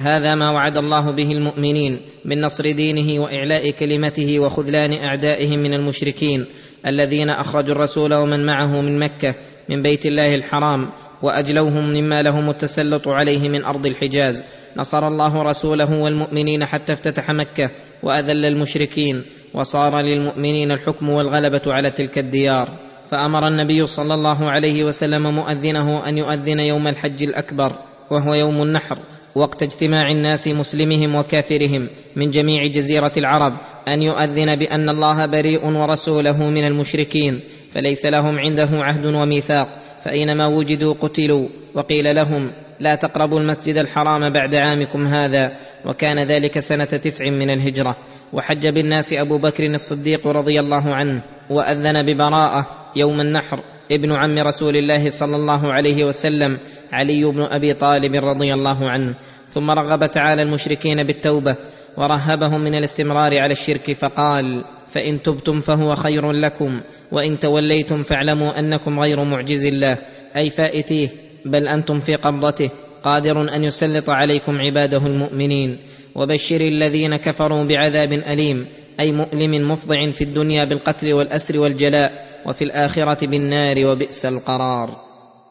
هذا ما وعد الله به المؤمنين من نصر دينه وإعلاء كلمته وخذلان أعدائهم من المشركين الذين أخرجوا الرسول ومن معه من مكة من بيت الله الحرام وأجلوهم مما لهم التسلط عليه من أرض الحجاز. نصر الله رسوله والمؤمنين حتى افتتح مكة وأذل المشركين، وصار للمؤمنين الحكم والغلبة على تلك الديار. فأمر النبي صلى الله عليه وسلم مؤذنه أن يؤذن يوم الحج الأكبر وهو يوم النحر، وقت اجتماع الناس مسلمهم وكافرهم من جميع جزيرة العرب، أن يؤذن بأن الله بريء ورسوله من المشركين، فليس لهم عنده عهد وميثاق، فأينما وجدوا قتلوا. وقيل لهم: لا تقربوا المسجد الحرام بعد عامكم هذا، وكان ذلك سنة 9 من الهجرة. وحج بالناس أبو بكر الصديق رضي الله عنه، وأذن ببراءة يوم النحر ابن عم رسول الله صلى الله عليه وسلم علي بن أبي طالب رضي الله عنه. ثم رغب تعالى المشركين بالتوبة ورهبهم من الاستمرار على الشرك، فقال: فإن تبتم فهو خير لكم، وإن توليتم فاعلموا أنكم غير معجز الله، أي فائتيه، بل أنتم في قبضته، قادر أن يسلط عليكم عباده المؤمنين. وبشر الذين كفروا بعذاب أليم، أي مؤلم مفضع في الدنيا بالقتل والأسر والجلاء، وفي الآخرة بالنار، وبئس القرار.